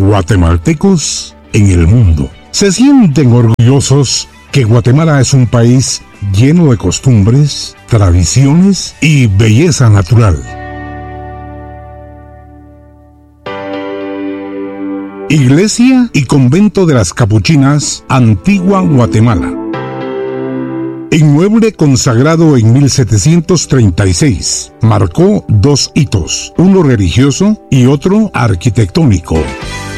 guatemaltecos en el mundo. Se sienten orgullosos que Guatemala es un país lleno de costumbres, tradiciones y belleza natural. Iglesia y Convento de las Capuchinas, Antigua Guatemala. Inmueble consagrado en 1736, marcó dos hitos, uno religioso y otro arquitectónico.